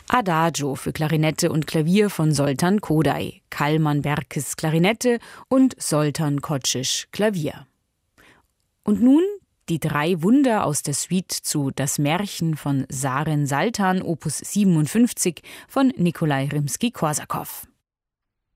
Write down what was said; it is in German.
Adagio für Klarinette und Klavier von Zoltán Kodály, Kalman Berkes Klarinette und Zoltán Kocsis Klavier. Und nun die 3 Wunder aus der Suite zu Das Märchen von Saren Saltan, Opus 57 von Nikolai Rimski-Korsakow.